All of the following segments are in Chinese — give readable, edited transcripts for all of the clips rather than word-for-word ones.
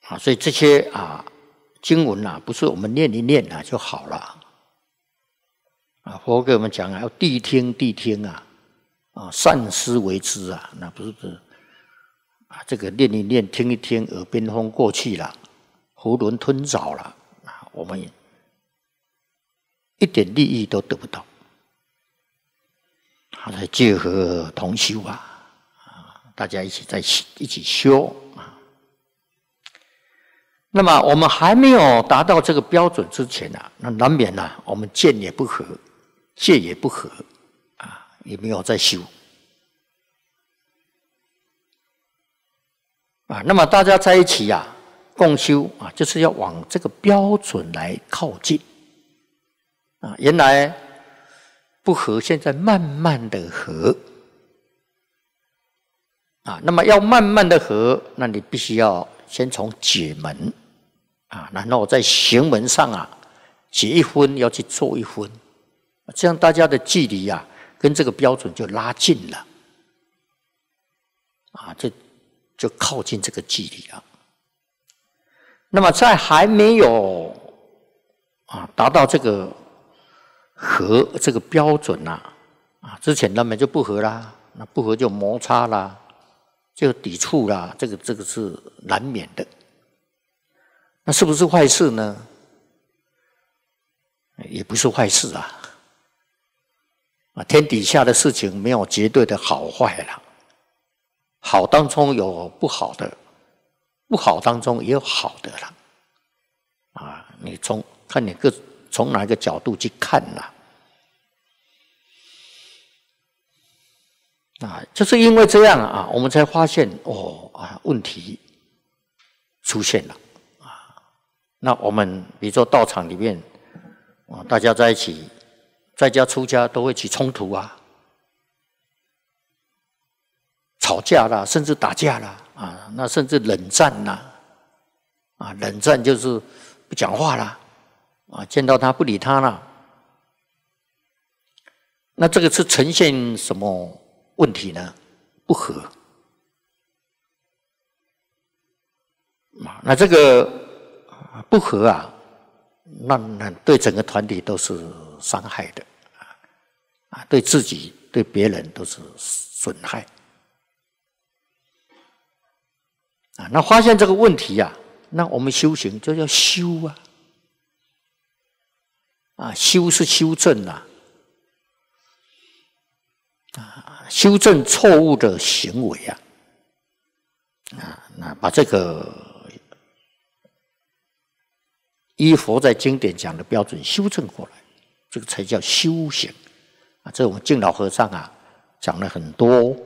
啊，所以这些经文不是我们念一念就好了啊。佛给我们讲要谛听谛听善思为之那不是这个念一念听一听，耳边风过去了，囫囵吞枣了我们一点利益都得不到。才结合同修大家一起修那么我们还没有达到这个标准之前那难免我们见也不合，戒也不合也没有在修那么大家在一起共修就是要往这个标准来靠近原来不合，现在慢慢的合那么要慢慢的合，那你必须要先从解门然后在行门上解一分要去做一分，这样大家的距离跟这个标准就拉近了就靠近这个距离了。那么在还没有达到这个合这个标准之前他们就不合啦，那不合就摩擦啦，就抵触啦，这个是难免的。那是不是坏事呢？也不是坏事天底下的事情没有绝对的好坏啦，好当中有不好的，不好当中也有好的啦你看你从哪个角度去看就是因为这样我们才发现问题出现了那我们比如说道场里面大家在一起，在家出家都会起冲突吵架啦，甚至打架啦那甚至冷战啦冷战就是不讲话啦见到他不理他啦。那这个是呈现什么问题呢？不合那这个不合那对整个团体都是伤害的对自己对别人都是损害那发现这个问题那我们修行就要修修是修正修正错误的行为那把这个依佛在经典讲的标准修正过来，这个才叫修行这我们净老和尚讲了很多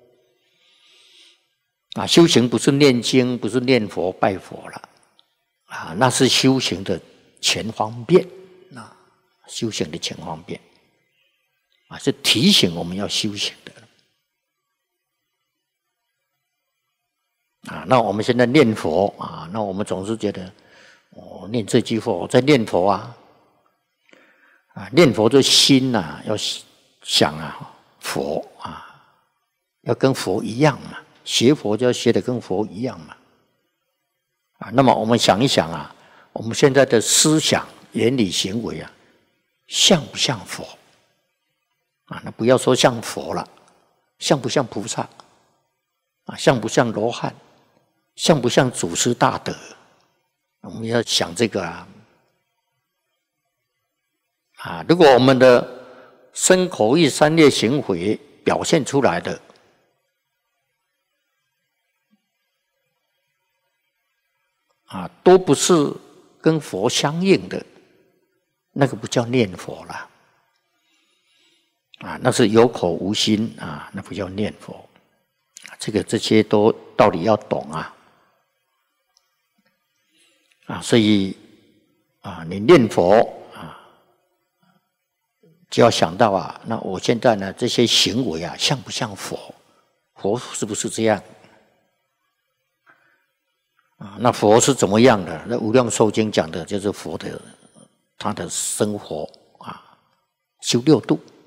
修行不是念经，不是念佛拜佛了那是修行的前方便修行的前方便是提醒我们要修行的那我们现在念佛那我们总是觉得念这句佛，我在念佛念佛的心要想佛要跟佛一样嘛，学佛就要学得跟佛一样嘛那么我们想一想我们现在的思想、言语、行为像不像佛那不要说像佛了，像不像菩萨像不像罗汉，像不像祖师大德？我们要想这个如果我们的身口意三业行为表现出来的都不是跟佛相应的，那个不叫念佛了那是有口无心那不叫念佛这些都道理要懂所以你念佛就要想到那我现在呢这些行为像不像佛？佛是不是这样？那佛是怎么样的？那《无量寿经》讲的就是佛的他的生活修六度